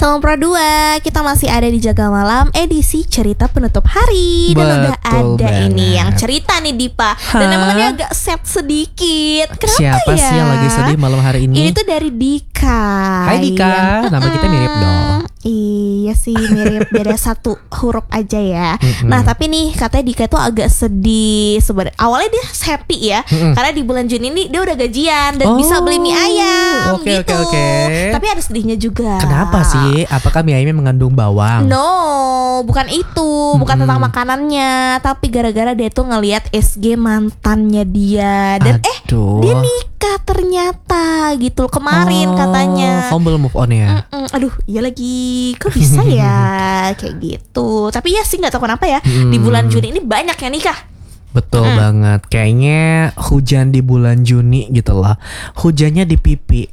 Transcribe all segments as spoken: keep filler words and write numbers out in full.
Tahun Pro dua, kita masih ada di Jaga Malam edisi cerita penutup hari. Dan Betul udah ada banget. ini yang cerita nih Dipa. Dan Hah? emang ini agak sad sedikit. Kenapa Siapa ya? sih yang lagi sedih malam hari ini? Ini tuh dari Dika. Hai Dika, Yang- nama kita mirip dong. Iya sih mirip, beda satu huruf aja ya. Mm-mm. Nah tapi nih katanya Dika itu agak sedih sebenarnya. Awalnya dia happy ya, Mm-mm. karena di bulan Juni ini dia udah gajian dan Oh, bisa beli mie ayam oke, gitu. oke, oke. Tapi ada sedihnya juga. Kenapa sih? Apakah mie ayamnya mengandung bawang? No, bukan itu, bukan Mm-mm. tentang makanannya, tapi gara-gara dia tuh ngelihat S G mantannya dia dan eh Aduh. dia nikah ternyata gitu kemarin Oh, katanya. kamu belum move on ya? Mm-mm, aduh, iya lagi, kok bisa ya kayak gitu. Tapi ya sih nggak tahu kenapa ya di Hmm. bulan Juni ini banyak yang nikah. Betul Mm. banget. Kayaknya hujan di bulan Juni gitu loh. Hujannya di pipi.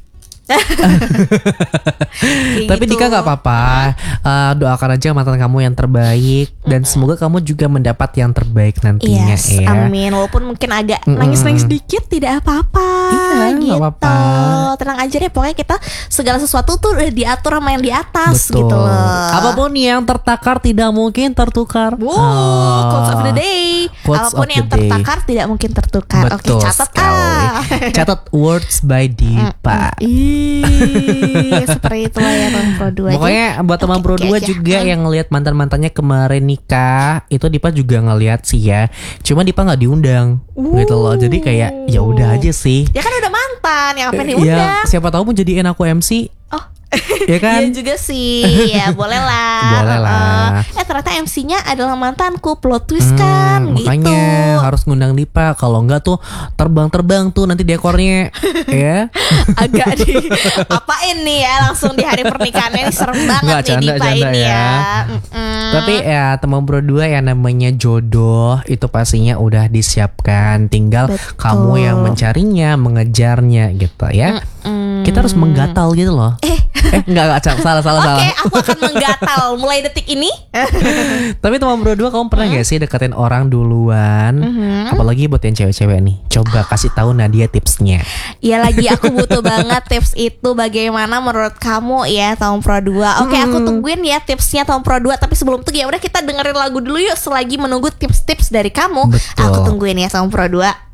Kayak Tapi gitu. Dika nggak apa-apa. Uh, doakan aja mantan kamu yang terbaik dan semoga kamu juga mendapat yang terbaik nantinya Yes, ya. amin. Walaupun mungkin agak Mm-mm. nangis-nangis dikit, tidak apa-apa. Iya, nggak gitu. apa-apa. Tenang aja deh. Pokoknya kita segala sesuatu tuh udah diatur sama yang di atas Betul. gitu loh. Apapun yang tertakar tidak mungkin tertukar. Wow, Ah. quotes of the day. Quotes Apapun of yang the day. tertakar tidak mungkin tertukar. Betul Oke, catat sekali. ah. Catat words by Dipa. Ih, seperti itu lah ya Bang Pro dua. Pokoknya buat teman Oke, Pro oke dua aja. juga Hmm. yang ngelihat mantan-mantannya kemarin nikah, itu Dipa juga ngelihat sih ya. Cuma Dipa nggak diundang gitu loh. Jadi kayak ya udah aja sih. Ya kan udah mantan, yang apa Ya diundang. siapa tahu mau jadiin aku M C. Oh. Ya kan? Iya juga sih. Ya boleh lah. Boleh lah. Uh, Eh ternyata M C-nya adalah mantanku. Plot twist kan Hmm, gitu. makanya harus ngundang Dipa. Kalau enggak tuh terbang-terbang tuh nanti dekornya ya. Agak di apain nih ya langsung di hari pernikahannya ini serem banget Nggak, nih canda, Dipa canda ini ya. ya. Mm-mm. Tapi ya teman Pro dua yang namanya jodoh itu pastinya udah disiapkan. Tinggal Betul. kamu yang mencarinya, mengejarnya gitu ya. Mm. Kita harus menggatal gitu loh. Eh, Eh enggak enggak Cak. salah salah Oke, salah. aku akan menggatal mulai detik ini. Tapi teman Pro dua kamu pernah gak sih deketin orang duluan? Mhm. Apalagi buat yang cewek-cewek nih. Coba kasih tahu Nadia tipsnya. Ya lagi aku butuh banget tips itu. Bagaimana menurut kamu ya Tahun Pro dua? Oke, aku tungguin ya tipsnya Tahun Pro dua. Tapi sebelum itu ya udah kita dengerin lagu dulu yuk selagi menunggu tips-tips dari kamu. Betul. Aku tungguin ya Tahun Pro dua.